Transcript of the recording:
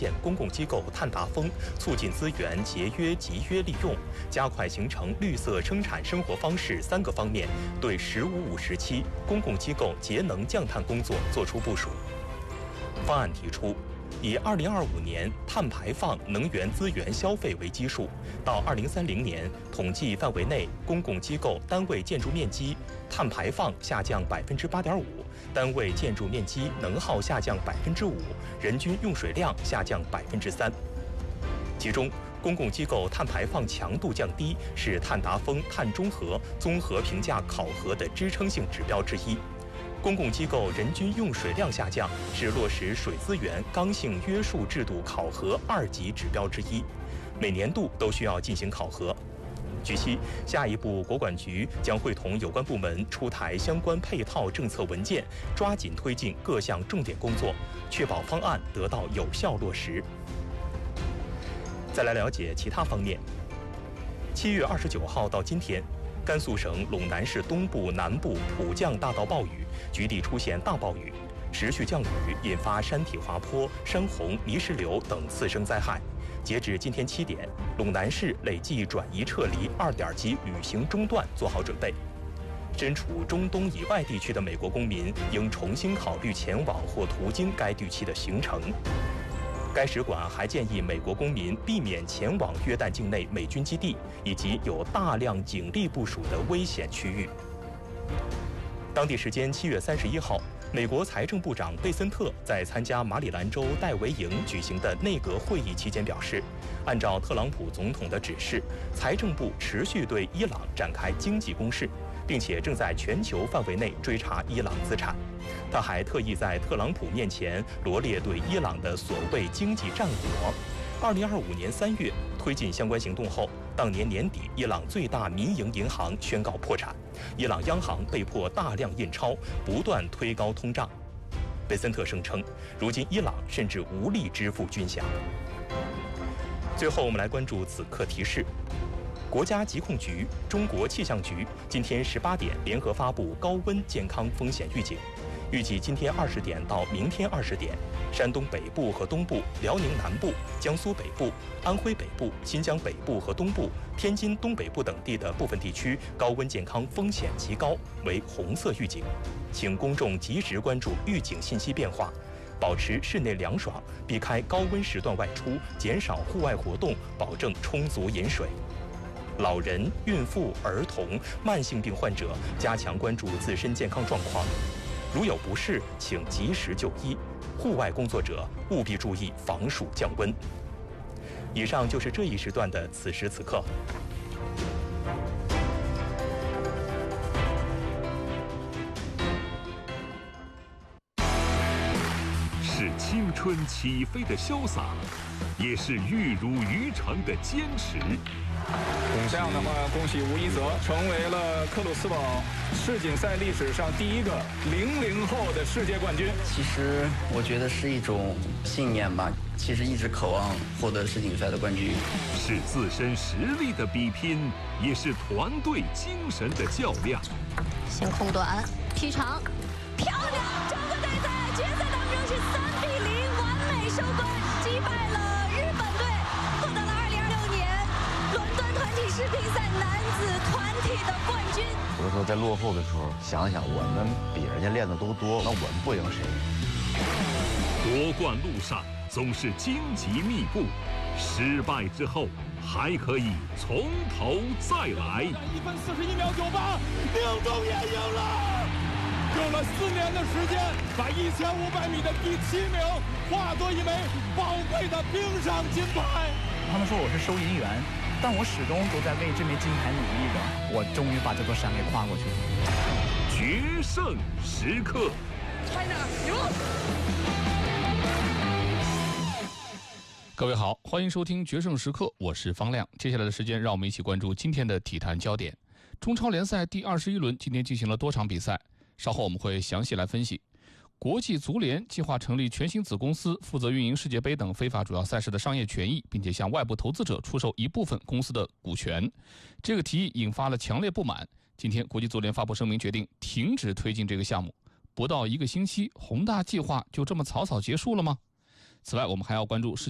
县公共机构碳达峰，促进资源节约集约利用，加快形成绿色生产生活方式3个方面，对“15+5”时期公共机构节能降碳工作作出部署。方案提出，以2025年碳排放能源资源消费为基数，到2030年统计范围内公共机构单位建筑面积碳排放下降8.5%，单位建筑面积能耗下降5%，人均用水量下降3%。其中，公共机构碳排放强度降低是碳达峰、碳中和综合评价考核的支撑性指标之一。公共机构人均用水量下降是落实水资源刚性约束制度考核2级指标之一，每年度都需要进行考核。据悉，下一步国管局将会同有关部门出台相关配套政策文件，抓紧推进各项重点工作，确保方案得到有效落实。再来了解其他方面。7月29号到今天，甘肃省陇南市东部、南部普降大到暴雨，局地出现大暴雨，持续降雨引发山体滑坡、山洪、泥石流等次生灾害。截至今天7点，陇南市累计转移撤离2点级旅行中断做好准备。身处中东以外地区的美国公民应重新考虑前往或途经该地区的行程。该使馆还建议美国公民避免前往约旦境内美军基地以及有大量警力部署的危险区域。当地时间7月31号，美国财政部长贝森特在参加马里兰州戴维营举行的内阁会议期间表示，按照特朗普总统的指示，财政部持续对伊朗展开经济攻势，并且正在全球范围内追查伊朗资产。他还特意在特朗普面前罗列对伊朗的所谓经济战果。2025年3月推进相关行动后，当年年底，伊朗最大民营银行宣告破产，伊朗央行被迫大量印钞，不断推高通胀。贝森特声称，如今伊朗甚至无力支付军饷。最后，我们来关注此刻提示。国家疾控局、中国气象局今天18点联合发布高温健康风险预警。预计今天20点到明天20点，山东北部和东部、辽宁南部、江苏北部、安徽北部、新疆北部和东部、天津东北部等地的部分地区高温健康风险极高，为红色预警。请公众及时关注预警信息变化，保持室内凉爽，避开高温时段外出，减少户外活动，保证充足饮水。老人、孕妇、儿童、慢性病患者加强关注自身健康状况。如有不适，请及时就医。户外工作者务必注意防暑降温。以上就是这一时段的此时此刻。 是青春起飞的潇洒，也是玉汝于成的坚持。 这样的话，恭喜吴一泽成为了克鲁斯堡世锦赛历史上第一个00后的世界冠军。 其实我觉得是一种信念吧，其实一直渴望获得世锦赛的冠军。 是自身实力的比拼，也是团队精神的较量。 先控短，踢长，漂亮！中国队在决赛当中是3-0完美收官，击败了日本队，获得了2026年伦敦团体世乒赛男子团体的冠军。 有的时候在落后的时候，想想我们比人家练的都多，那我们不赢谁？ 夺冠路上总是荆棘密布，失败之后还可以从头再来。 1分41秒98，宁中也赢了。用了4年的时间，把1500米的第7名化作一枚宝贵的冰上金牌。 他们说我是收银员，但我始终都在为这枚金牌努力着。我终于把这座山给跨过去了。 决胜时刻 China 赢！ 各位好，欢迎收听《决胜时刻》，我是方亮。接下来的时间，让我们一起关注今天的体坛焦点。中超联赛第21轮今天进行了多场比赛，稍后我们会详细来分析。国际足联计划成立全新子公司，负责运营世界杯等非法主要赛事的商业权益，并且向外部投资者出售一部分公司的股权。这个提议引发了强烈不满。今天，国际足联发布声明，决定停止推进这个项目。不到1个星期，宏大计划就这么草草结束了吗？此外，我们还要关注世